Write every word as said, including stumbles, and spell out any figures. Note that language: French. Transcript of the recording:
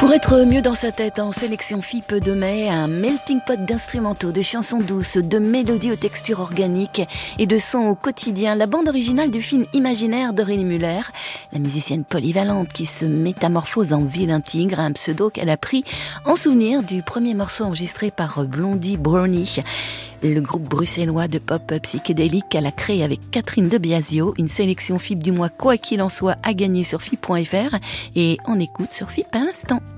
Pour être mieux dans sa tête, en sélection F I P de mai, un melting pot d'instrumentaux, de chansons douces, de mélodies aux textures organiques et de sons au quotidien. La bande originale du film Imaginaire d'Aurélie Muller, la musicienne polyvalente qui se métamorphose en vilain tigre, un pseudo qu'elle a pris en souvenir du premier morceau enregistré par Blondie Brownie. Le groupe bruxellois de pop psychédélique qu'elle a créé avec Catherine de Biasio, une sélection F I P du mois quoi qu'il en soit à gagner sur F I P point F R et on écoute sur F I P à l'instant.